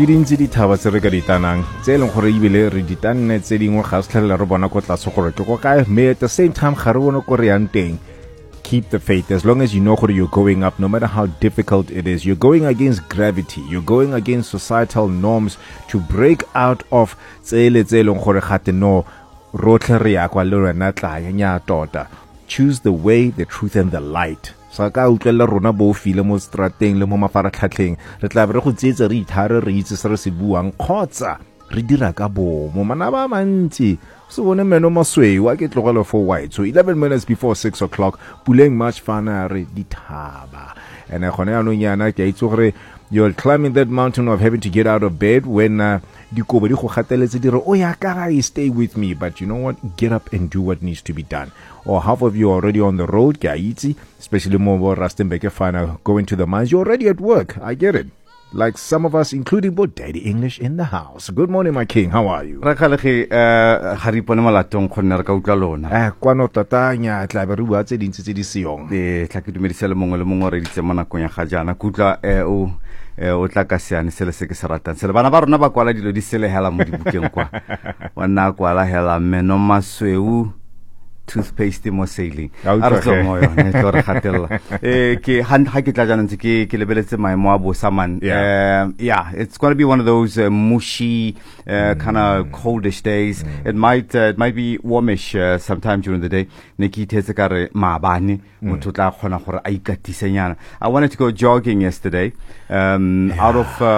di dintsi dithaba tse re ka ditanang tse leng gore ebile re ditanne tse dingwe ga se tlhelela re bona ko tlase gore ke go kae mme at the same time ga re bone ko re yang teng. Keep the faith as long as you know where you're going up, no matter how difficult it is. You're going against gravity. You're going against societal norms to break out of tsele tse leng gore gate no rotle re ya kwa le rena tla nya tota. Choose the way, the truth and the light. Sa ka utlwela rona bo file mo strateng le mo mafaratlhatlheng re tla be re go tsetsa re ithare re itse se re se buang kgotsa re dira ka bomo mana ba mantsi so bone meno masweu a ke tlogelo for white so 11 minutes before 6 o'clock puleng much fana re dithaba and gone ya no nyana ke itse gore you're climbing that mountain of having to get out of bed when dikobo di go gateletse dire o ya ka ga stay with me, but you know what, get up and do what needs to be done. Or half of you are already on the road, especially more Rustenburg fana going to the mines. You're already at work, I get it. Like some of us, including both Daddy English in the house. Good morning, my king. How are you? Rakhalegi haripone malatong khonne ka utla lona. Kwano tatanya tla be re bua tse dintsi tse di seong. Tla ke dumedisa le mongwe le mongwe re ditse mona kong ya ga jana kutla o tla ka seane se le se ke se ratang se le bana ba rona ba kwala dilo di sele hela mo dibukeng kwa wa nna kwala hela meno masweu toothpaste mo sailing ara tlo mo yo ne tlo re gatella ke ha ke tla jana ntse ke lebeletse maemo a bosa man yeah it's going to be one of those mushy kind of coldish days. It might be warmish sometime during the day ne ke itse ka re maabane motho tla khona gore a ikatisenyana. I wanted to go jogging yesterday out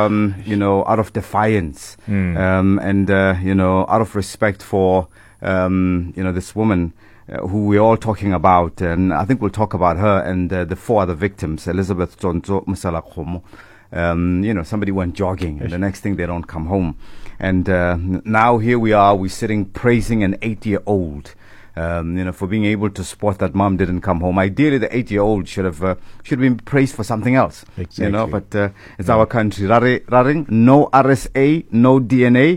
of defiance and out of respect for this woman who we're all talking about, and I think we'll talk about her and the 4 other victims, Elizabeth Tonto Musala Khomo. Somebody went jogging, and the next thing they don't come home. And now here we are, we're sitting praising an 8-year-old. For being able to spot that mom didn't come home. Ideally, the 8-year-old should have been praised for something else. Exactly. But it's our country. Raring, no RSA, no DNA.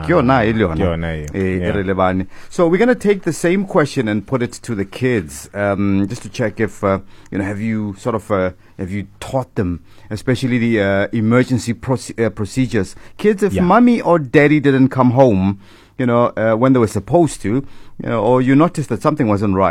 So we're going to take the same question and put it to the kids, just to check if have you taught them, especially the emergency procedures. Kids, if mommy or daddy didn't come home, when they were supposed to, or you noticed that something wasn't right,